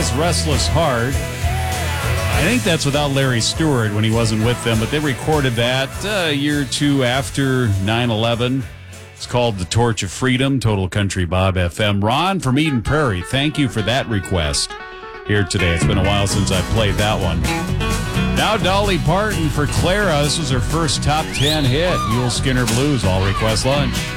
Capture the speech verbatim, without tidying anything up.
is Restless Heart. I think that's without Larry Stewart when he wasn't with them, but they recorded that uh, a year or two after nine eleven. It's called The Torch of Freedom, Total Country Bob F M. Ron from Eden Prairie, thank you for that request here today. It's been a while since I played that one. Now Dolly Parton for Clara. This was her first top ten hit, Yule Skinner Blues, All Request Lunch.